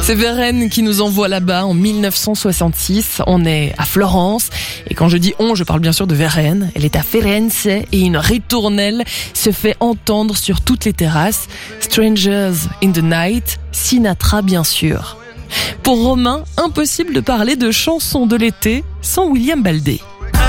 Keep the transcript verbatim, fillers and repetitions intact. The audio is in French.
C'est Verlaine qui nous envoie là-bas en dix-neuf cent soixante-six. On est à Florence. Et quand je dis on, je parle bien sûr de Verlaine. Elle est à Firenze et une ritournelle se fait entendre sur toutes les terrasses. Strangers in the Night, Sinatra bien sûr. Pour Romain, impossible de parler de chansons de l'été sans William Baldé.